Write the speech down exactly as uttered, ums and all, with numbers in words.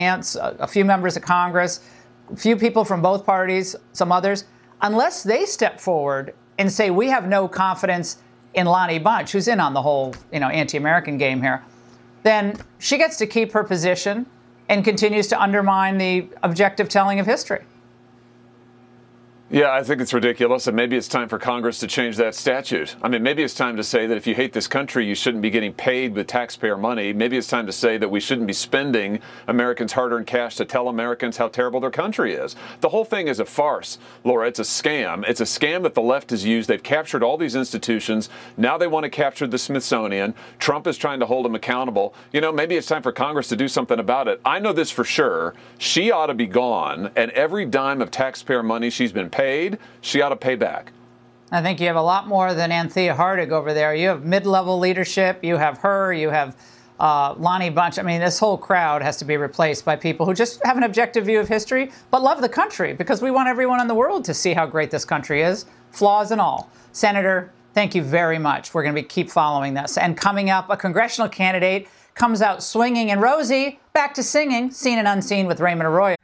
Vance, a, a few members of Congress, a few people from both parties, some others, unless they step forward and say, we have no confidence in Lonnie Bunch, who's in on the whole, you know, anti-American game here, then she gets to keep her position and continues to undermine the objective telling of history. Yeah, I think it's ridiculous, and maybe it's time for Congress to change that statute. I mean, maybe it's time to say that if you hate this country, you shouldn't be getting paid with taxpayer money. Maybe it's time to say that we shouldn't be spending Americans' hard-earned cash to tell Americans how terrible their country is. The whole thing is a farce, Laura. It's a scam. It's a scam that the left has used. They've captured all these institutions. Now they want to capture the Smithsonian. Trump is trying to hold them accountable. You know, maybe it's time for Congress to do something about it. I know this for sure. She ought to be gone, and every dime of taxpayer money she's been paid paid, she ought to pay back. I think you have a lot more than Anthea Hardig over there. You have mid-level leadership. You have her. You have uh, Lonnie Bunch. I mean, this whole crowd has to be replaced by people who just have an objective view of history, but love the country, because we want everyone in the world to see how great this country is, flaws and all. Senator, thank you very much. We're going to be keep following this. And coming up, a congressional candidate comes out swinging, and Rosie back to singing, Seen and Unseen with Raymond Arroyo.